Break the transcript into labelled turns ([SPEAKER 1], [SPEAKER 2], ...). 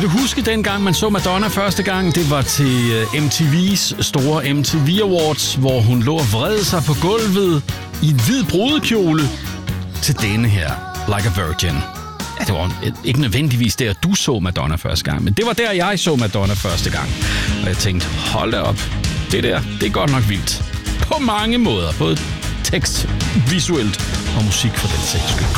[SPEAKER 1] du huske dengang, man så Madonna første gang? Det var til MTV's store MTV Awards, hvor hun lå og vred sig på gulvet i en hvid brudekjole til denne her, Like a Virgin. Ja, det var ikke nødvendigvis der, du så Madonna første gang, men det var der, jeg så Madonna første gang. Og jeg tænkte, hold da op, det er godt nok vildt. På mange måder, både tekst, visuelt og musik for den sags skyld.